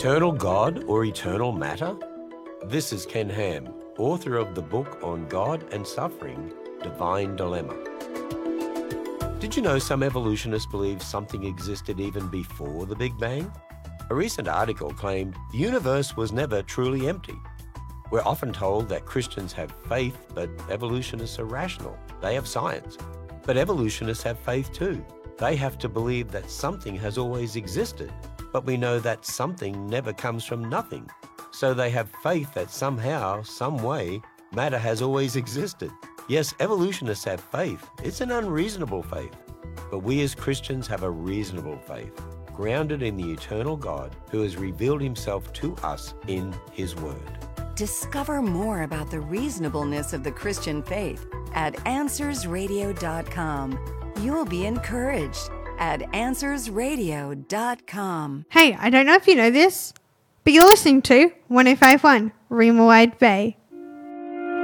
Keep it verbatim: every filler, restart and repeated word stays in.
Eternal God or eternal matter? This is Ken Ham, author of the book on God and Suffering, Divine Dilemma. Did you know some evolutionists believe something existed even before the Big Bang? A recent article claimed the universe was never truly empty. We're often told that Christians have faith, but evolutionists are rational. They have science. But evolutionists have faith too. They have to believe that something has always existed, but we know that something never comes from nothing. So they have faith that somehow, some way, matter has always existed. Yes, evolutionists have faith. It's an unreasonable faith. But we as Christians have a reasonable faith, grounded in the eternal God who has revealed himself to us in his word. Discover more about the reasonableness of the Christian faith at answers radio dot com. You'll be encouraged at answers radio dot com. Hey, I don't know if you know this, but you're listening to one oh five point one Rima Wide Bay.